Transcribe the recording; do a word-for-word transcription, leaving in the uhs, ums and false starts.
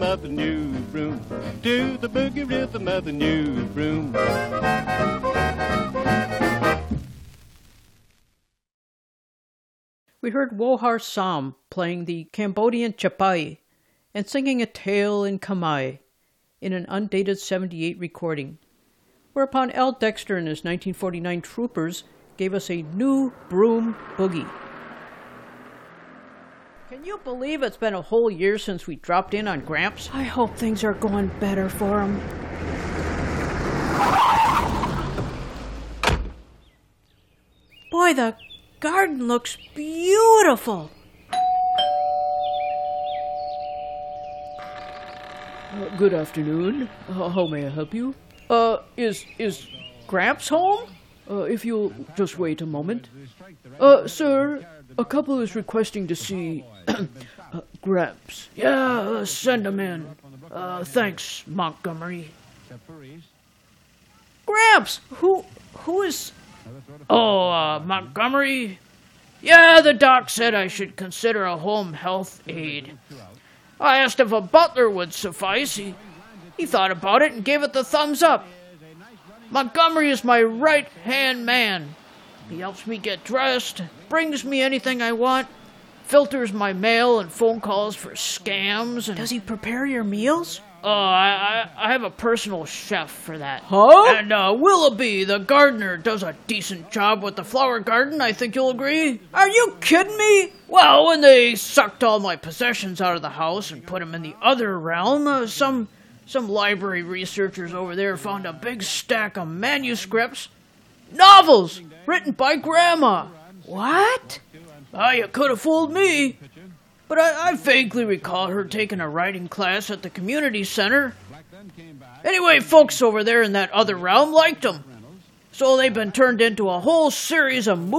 of the new room, to the boogie rhythm of the new room. We heard Wohar Sam playing the Cambodian chapai and singing a tale in Khmer in an undated seventy-eight recording, whereupon Al Dexter and his nineteen forty-nine Troopers gave us a new broom boogie. Can you believe it's been a whole year since we dropped in on Gramps? I hope things are going better for him. Boy, the garden looks beautiful. Uh, good afternoon. Uh, how may I help you? Uh, is is Gramps home? Uh, if you'll just wait a moment. Uh, sir, a couple is requesting to see uh, Gramps. Yeah, uh, send him in. Uh, thanks, Montgomery. Gramps, who who is? Oh, uh, Montgomery. Yeah, the doc said I should consider a home health aide. I asked if a butler would suffice. He, he thought about it and gave it the thumbs up. Montgomery is my right-hand man. He helps me get dressed, brings me anything I want, filters my mail and phone calls for scams, and... Does he prepare your meals? Oh, I, I, I have a personal chef for that. Huh? And uh, Willoughby, the gardener, does a decent job with the flower garden, I think you'll agree. Are you kidding me? Well, when they sucked all my possessions out of the house and put them in the other realm, uh, some some library researchers over there found a big stack of manuscripts, novels, written by Grandma. What? Ah, you could have fooled me. But I, I vaguely recall her taking a writing class at the community center. Anyway, folks over there in that other realm liked them. So they've been turned into a whole series of movies.